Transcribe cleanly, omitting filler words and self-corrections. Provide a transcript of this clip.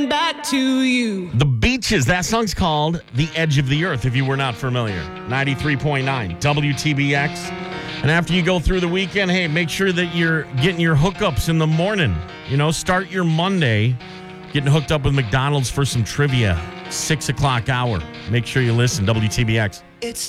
back to you. The Beaches. That song's called The Edge of the Earth, if you were not familiar. 93.9 WTBX. And after you go through the weekend, hey, make sure that you're getting your hookups in the morning. You know, start your Monday getting hooked up with McDonald's for some trivia. 6 o'clock hour. Make sure you listen. WTBX. It's